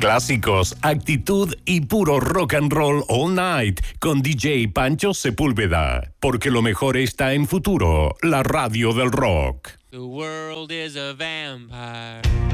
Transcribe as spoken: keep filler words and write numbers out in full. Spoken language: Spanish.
clásicos, actitud y puro rock and roll all night con D J Pancho Sepúlveda. Porque lo mejor está en Futuro, la radio del rock. The world is a vampire.